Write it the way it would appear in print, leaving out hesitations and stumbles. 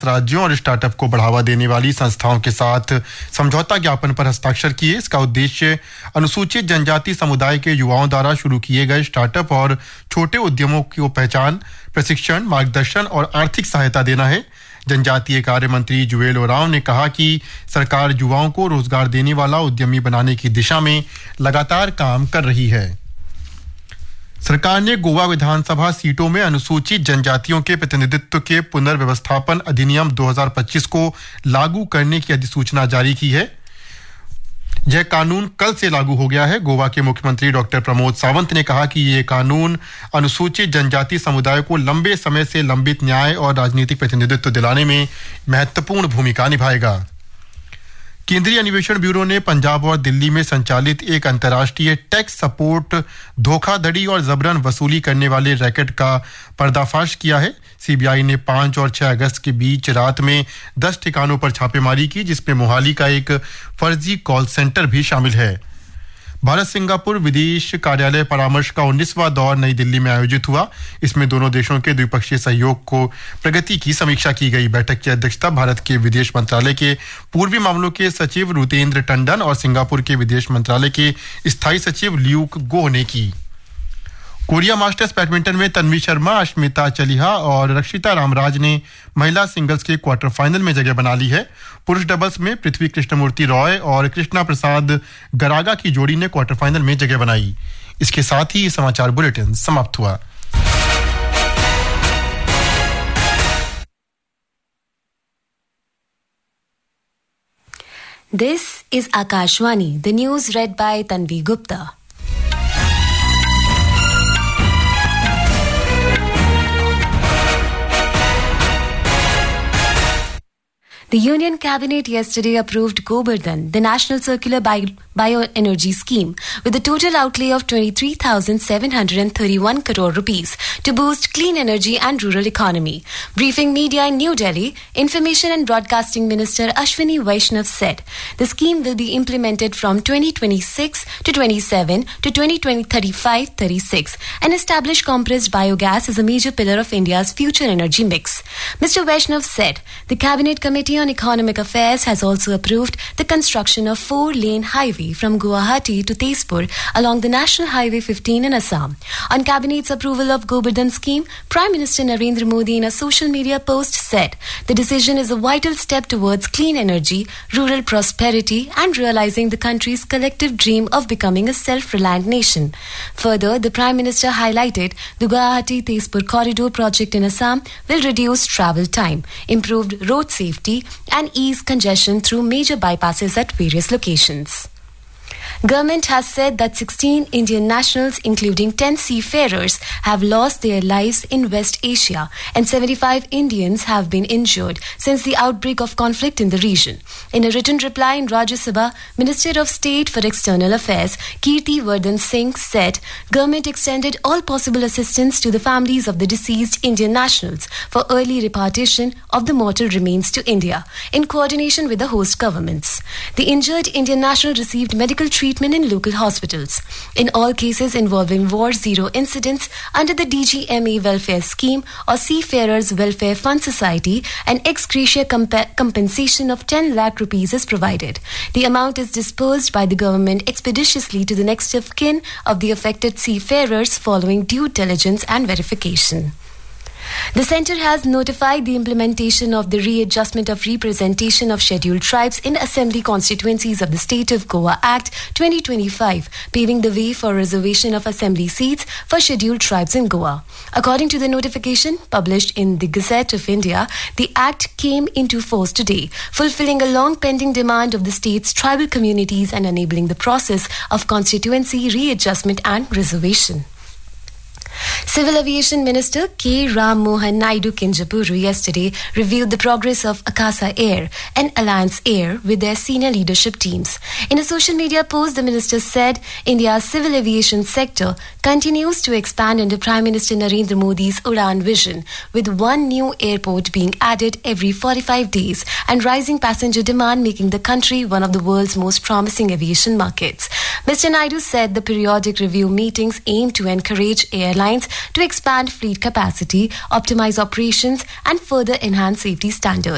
राज्यों और स्टार्टअप को बढ़ावा देने वाली संस्थाओं के साथ समझौता ज्ञापन पर हस्ताक्षर किए। इसका उद्देश्य अनुसूचित जनजाति समुदाय के युवाओं द्वारा शुरू किए गए स्टार्टअप और छोटे उद्यमों को पहचान, प्रशिक्षण, मार्गदर्शन और आर्थिक सहायता देना है। जनजातीय कार्य मंत्री जुएल ओरांव ने कहा कि सरकार युवाओं को रोजगार देने वाला उद्यमी बनाने की दिशा में लगातार काम कर रही है। सरकार ने गोवा विधानसभा सीटों में अनुसूचित जनजातियों के प्रतिनिधित्व के पुनर्व्यवस्थापन अधिनियम 2025 को लागू करने की अधिसूचना जारी की है। यह कानून कल से लागू हो गया है। गोवा के मुख्यमंत्री डॉक्टर प्रमोद सावंत ने कहा कि ये कानून अनुसूचित जनजाति समुदाय को लंबे समय से लंबित न्याय और राजनीतिक प्रतिनिधित्व दिलाने में महत्वपूर्ण भूमिका निभाएगा। केंद्रीय अन्वेषण ब्यूरो ने पंजाब और दिल्ली में संचालित एक अंतर्राष्ट्रीय टैक्स सपोर्ट धोखाधड़ी और जबरन वसूली करने वाले रैकेट का पर्दाफाश किया है। सीबीआई ने 5 और 6 अगस्त के बीच रात में 10 ठिकानों पर छापेमारी की, जिसमें मोहाली का एक फर्जी कॉल सेंटर भी शामिल है। भारत सिंगापुर विदेश कार्यालय परामर्श का 19वां दौर नई दिल्ली में आयोजित हुआ। इसमें दोनों देशों के द्विपक्षीय सहयोग को प्रगति की समीक्षा की गई। बैठक की अध्यक्षता भारत के विदेश मंत्रालय के पूर्वी मामलों के सचिव रुतेंद्र टंडन और सिंगापुर के विदेश मंत्रालय के स्थायी सचिव ल्यूक गो ने की। कोरिया मास्टर्स बैडमिंटन में तन्वी शर्मा, अश्मिता चलिहा और रक्षिता रामराज ने महिला सिंगल्स के क्वार्टर फाइनल में जगह बना ली है। पुरुष डबल्स में पृथ्वी कृष्णमूर्ति रॉय और कृष्णा प्रसाद गरागा की जोड़ी ने क्वार्टर फाइनल में जगह बनाई। इसके साथ ही समाचार बुलेटिन समाप्त हुआ। This is Akashwani, the news read by Tanvi Gupta. The Union Cabinet yesterday approved Govardhan, the National Circular Bioenergy Scheme, with a total outlay of 23,731 crore rupees to boost clean energy and rural economy. Briefing media in New Delhi, Information and Broadcasting Minister Ashwini Vaishnav said the scheme will be implemented from 2026 to 27 to 2035-36 and establish compressed biogas as a major pillar of India's future energy mix. Mr. Vaishnav said the Cabinet Committee on Economic Affairs has also approved the construction of 4-lane highway from Guwahati to Tezpur along the National Highway 15 in Assam. On Cabinet's approval of Govardhan scheme, Prime Minister Narendra Modi in a social media post said the decision is a vital step towards clean energy, rural prosperity and realizing the country's collective dream of becoming a self-reliant nation. Further, the Prime Minister highlighted the Guwahati-Tezpur corridor project in Assam will reduce travel time, improved road safety and ease congestion through major bypasses at various locations. Government has said that 16 Indian nationals, including 10 seafarers, have lost their lives in West Asia and 75 Indians have been injured since the outbreak of conflict in the region. In a written reply in Rajya Sabha, Minister of State for External Affairs Kirti Vardhan Singh said government extended all possible assistance to the families of the deceased Indian nationals for early repatriation of the mortal remains to India in coordination with the host governments. The injured Indian national received medical treatment in local hospitals. In all cases involving War Zero incidents under the DGMA Welfare Scheme or Seafarers Welfare Fund Society, an ex gratia compensation of 10 lakh rupees is provided. The amount is disbursed by the government expeditiously to the next of kin of the affected seafarers following due diligence and verification. The Centre has notified the implementation of the Readjustment of Representation of Scheduled Tribes in Assembly Constituencies of the State of Goa Act 2025, paving the way for reservation of assembly seats for scheduled tribes in Goa. According to the notification published in the Gazette of India, the Act came into force today, fulfilling a long-pending demand of the state's tribal communities and enabling the process of constituency readjustment and reservation. Civil Aviation Minister K. Ram Mohan Naidu Kinjapuru yesterday reviewed the progress of Akasa Air and Alliance Air with their senior leadership teams. In a social media post, the minister said India's civil aviation sector continues to expand under Prime Minister Narendra Modi's Udan vision, with one new airport being added every 45 days and rising passenger demand making the country one of the world's most promising aviation markets. Mr. Naidu said the periodic review meetings aim to encourage airlines to expand fleet capacity, optimize operations, and further enhance safety standards.